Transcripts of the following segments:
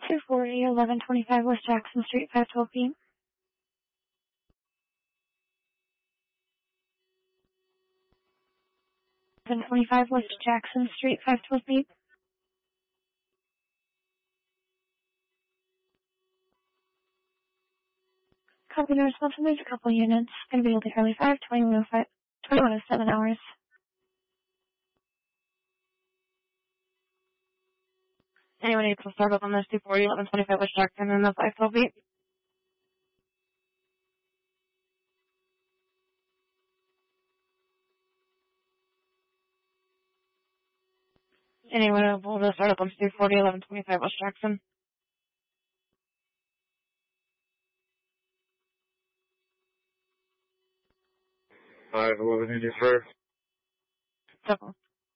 240, 1125 West Jackson Street, 512 p. 1125 West Jackson Street, 512 p. Copy the response. There's a couple units. Going to be able to early 5, 2105, 2107 hours. Anyone able to start up on those 240, 1125 West Jackson and the 512 p? Anyone able to start up on 240, 1125 West Jackson? I have 1184. Double.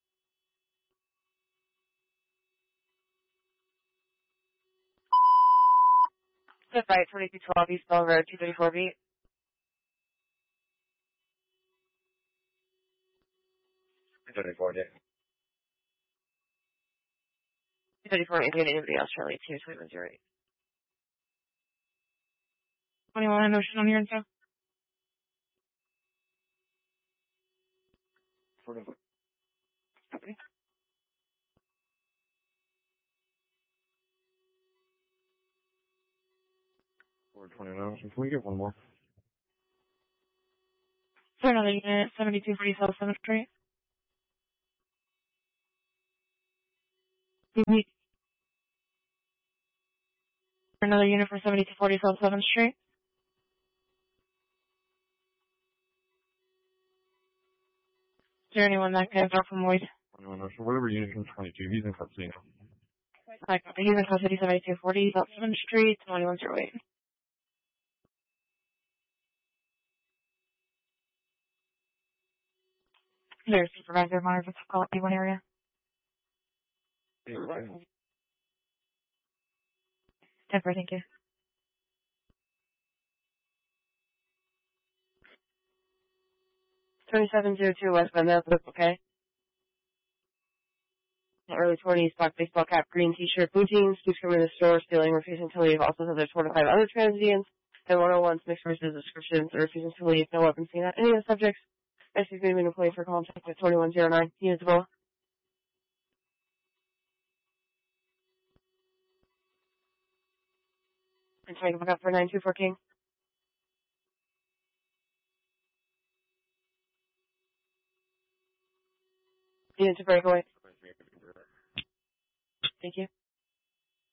Goodbye, 2212 East Bell Road, 234 B. 234, yeah. 234, if you had anybody else, Charlie, 22108. 21 Ocean on your info? 44. Okay. 429. Can we get one more? For another unit, 7240 South 7th Street. For another unit for 7240 South 7th Street. Is there anyone that can drop from Lloyd? 21 Ocean. Whatever unit from 22. He's in Casino. I copy. He's in Coast City 7240 South 7th Street, 2108. There's supervisor monitors to call it one area. Temper, thank you. 2702 West Bend, that's okay. Early 20s, black baseball cap, green t-shirt, blue jeans, keeps coming to the store, stealing, refusing to leave. Also says there's 4 to 5 other transients, and 101's mixed versus descriptions, refusing to leave, no weapons seen at any of the subjects. SC's going to be employed for contact at 2109, units below. And trying to look up for 924 King. Unit to breakaway. Thank you.